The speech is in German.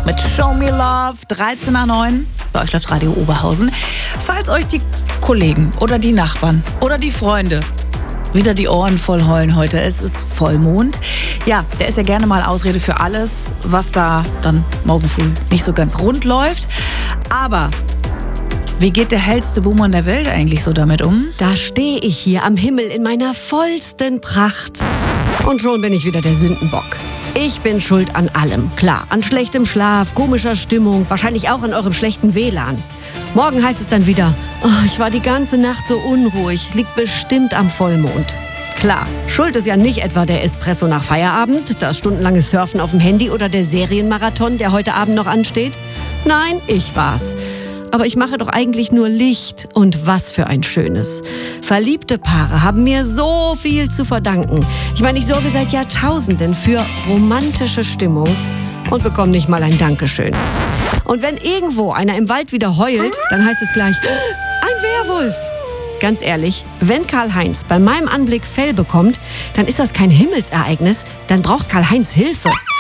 mit Show Me Love, 13:09. Bei euch läuft Radio Oberhausen. Falls euch die Kollegen oder die Nachbarn oder die Freunde wieder die Ohren voll heulen heute, es ist Vollmond. Ja, der ist ja gerne mal Ausrede für alles, was da dann morgen früh nicht so ganz rund läuft. Aber wie geht der hellste Buhmann der Welt eigentlich so damit um? Da stehe ich hier am Himmel in meiner vollsten Pracht. Und schon bin ich wieder der Sündenbock. Ich bin schuld an allem. Klar, an schlechtem Schlaf, komischer Stimmung, wahrscheinlich auch an eurem schlechten WLAN. Morgen heißt es dann wieder, ich war die ganze Nacht so unruhig, liegt bestimmt am Vollmond. Klar, schuld ist ja nicht etwa der Espresso nach Feierabend, das stundenlange Surfen auf dem Handy oder der Serienmarathon, der heute Abend noch ansteht. Nein, ich war's. Aber ich mache doch eigentlich nur Licht. Und was für ein schönes. Verliebte Paare haben mir so viel zu verdanken. Ich meine, ich sorge seit Jahrtausenden für romantische Stimmung und bekomme nicht mal ein Dankeschön. Und wenn irgendwo einer im Wald wieder heult, dann heißt es gleich, ein Werwolf. Ganz ehrlich, wenn Karl-Heinz bei meinem Anblick Fell bekommt, dann ist das kein Himmelsereignis, dann braucht Karl-Heinz Hilfe.